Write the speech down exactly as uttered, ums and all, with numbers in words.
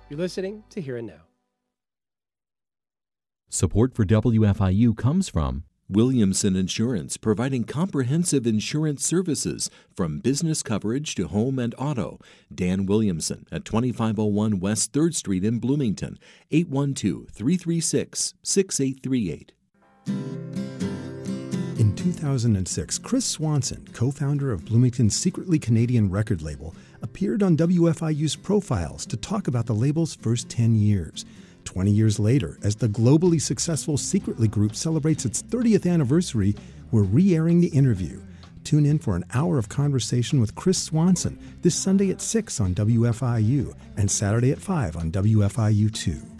You're listening to Here and Now. Support for W F I U comes from Williamson Insurance, providing comprehensive insurance services from business coverage to home and auto. Dan Williamson at twenty-five oh one West third Street in Bloomington, eight one two, three three six, six eight three eight. In two thousand six, Chris Swanson, co-founder of Bloomington's secretly Canadian record label, appeared on W F I U's Profiles to talk about the label's first ten years. twenty years later, as the globally successful Secretly Group celebrates its thirtieth anniversary, we're re-airing the interview. Tune in for an hour of conversation with Chris Swanson this Sunday at six on W F I U and Saturday at five on W F I U two.